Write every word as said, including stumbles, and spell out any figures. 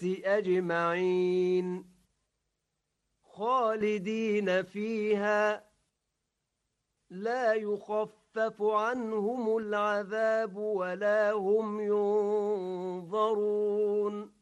أجمعين خالدين فيها لا يخفف عنهم العذاب ولا هم ينظرون